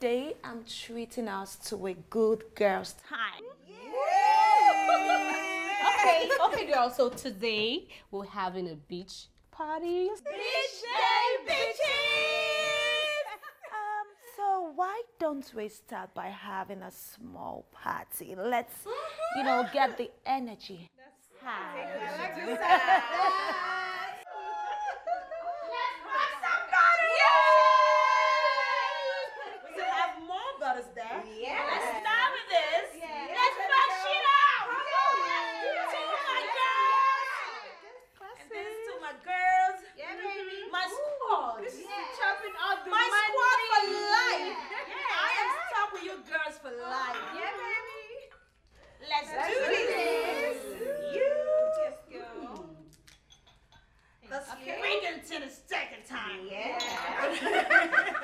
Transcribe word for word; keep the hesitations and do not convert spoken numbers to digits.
today I'm treating us to a good girls' time. Okay, okay, girls. So today we're having a beach party. Beach day, bitches! Um, so why don't we start by having a small party? Let's, you know, get the energy high. To the second time. Yeah.